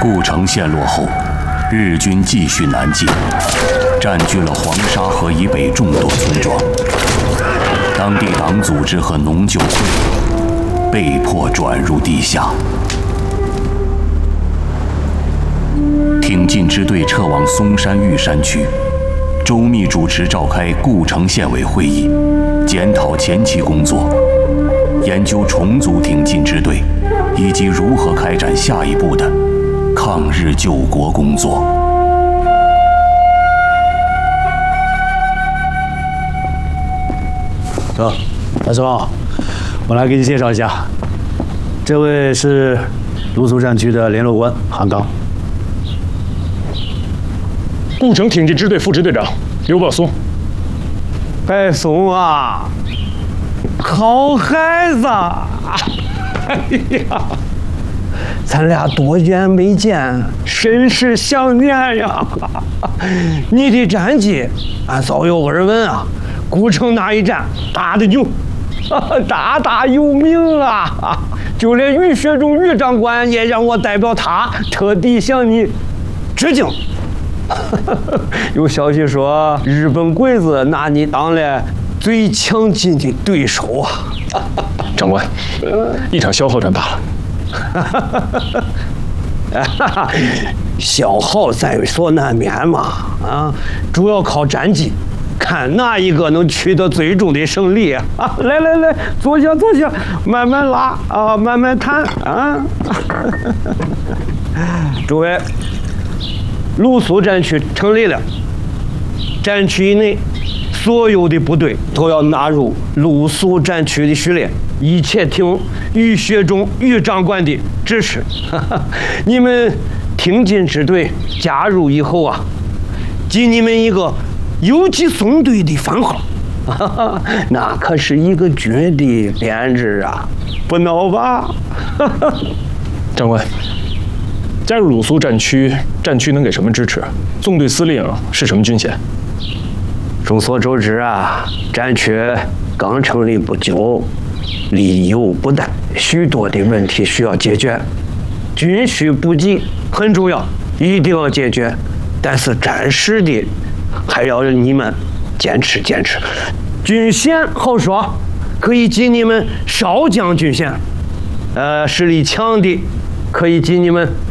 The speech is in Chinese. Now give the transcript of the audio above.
故城陷落后，日军继续南进，占据了黄沙河以北众多村庄。当地党组织和农救会被迫转入地下。挺进支队撤往松山玉山区，周密主持召开故城县委会议，检讨前期工作，研究重组挺进支队，以及如何开展下一步的抗日救国工作。 走，大叔，我来给你介绍一下，这位是芦苏战区的联络官韩刚， 故城挺进支队副支队长刘宝松。 白松啊，好孩子！哎呀，咱俩多年没见，甚是想念呀。你的战绩，俺早有耳闻啊。故城那一战打得牛，大大有名啊！就连于学忠于长官也让我代表他特地向你致敬。有消息说，日本鬼子拿你当了最强劲的对手啊！ 长官，一场消耗战罢了。消耗在所难免嘛，啊，主要靠战绩。看哪一个能取得最终的胜利啊！来来来，坐下坐下，慢慢拉啊，慢慢谈啊。诸位，芦苏战区成立了，战区以内所有的部队都要纳入芦苏战区的序列，一切听于学忠于长官的指示。你们挺进支队加入以后啊，给你们一个游击松队的番号，那可是一个军的编制啊，不孬吧？ 长官，加入芦苏战区，战区能给什么支持？纵队司令是什么军衔？ 众所周知啊，战区刚成立不久，力有不逮，许多的问题需要解决，军需补给很重要，一定要解决。但是战时的还要让你们坚持坚持。军衔好说，可以给你们少将军衔，实力强的可以给你们